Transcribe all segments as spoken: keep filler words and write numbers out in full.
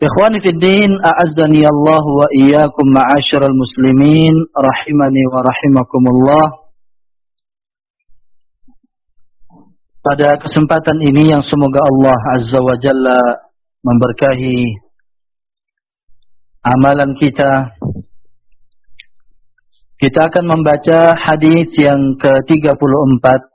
Ikhwani fid din, a'azzani Allah wa iyyakum ma'asyiral muslimin, rahimani wa rahimakumullah. Pada kesempatan ini yang semoga Allah Azza wa Jalla memberkahi amalan kita, kita akan membaca hadis yang ke tiga puluh empat.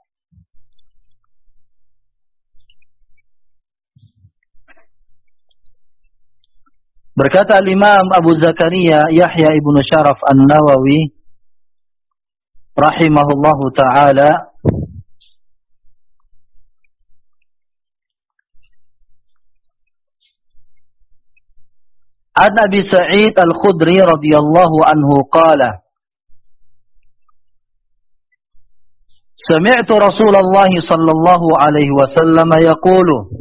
Berkata Imam Abu Zakaria Yahya ibnu Syaraf An-Nawawi rahimahullahu ta'ala, An Abi Sa'id Al-Khudri radhiyallahu anhu qala, Sami'tu Rasulullah sallallahu alaihi wasallam yaqulu,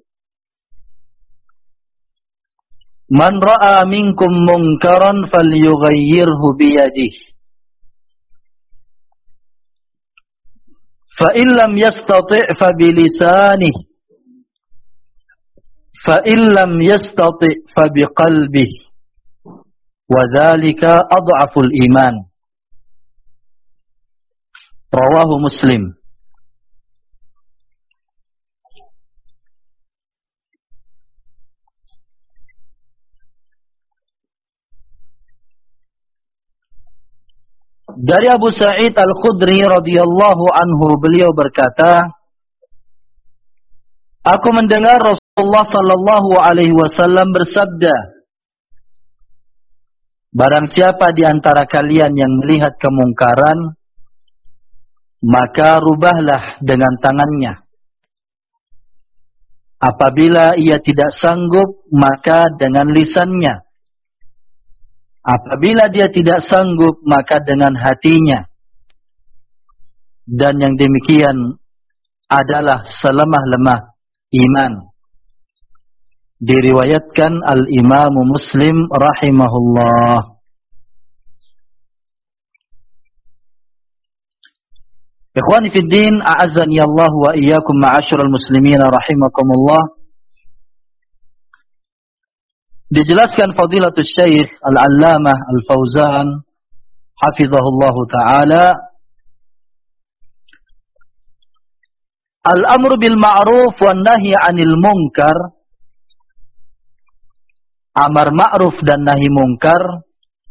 Man ra'a minkum munkaran falyughayyirhu biyadihi. Fa in lam yastati' fa bilisanihi. Fa in lam yastati' fa biqalbihi. Wa dzalika adhaful iman. Rawahu Muslim. Dari Abu Sa'id Al-Khudri radhiyallahu anhu, beliau berkata, Aku mendengar Rasulullah sallallahu alaihi wasallam bersabda, Barang siapa di antara kalian yang melihat kemungkaran, maka rubahlah dengan tangannya. Apabila ia tidak sanggup, maka dengan lisannya. Apabila dia tidak sanggup, maka dengan hatinya. Dan yang demikian adalah selemah-lemah iman. Diriwayatkan Al-Imam Muslim rahimahullah. Ikhwani fid din, a'azzani Allah wa iyyakum ma'asyiral muslimin rahimakumullah. Dijelaskan Fadilatul Syekh Al-Allamah Al-Fauzan hafizahullah ta'ala, Al-amru bil ma'ruf wan nahy 'anil munkar, amar ma'ruf dan nahi munkar,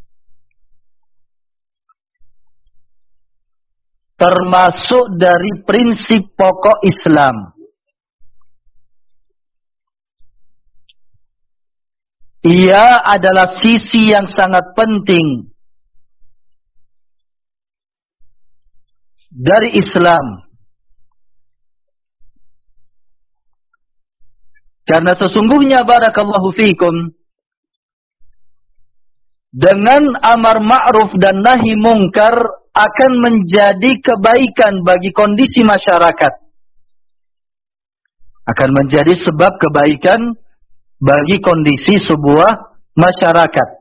termasuk dari prinsip pokok Islam. Ia adalah sisi yang sangat penting dari Islam. Karena sesungguhnya barakallahu fikum, dengan amar ma'ruf dan nahi munkar akan menjadi kebaikan bagi kondisi masyarakat. Akan menjadi sebab kebaikan bagi kondisi sebuah masyarakat.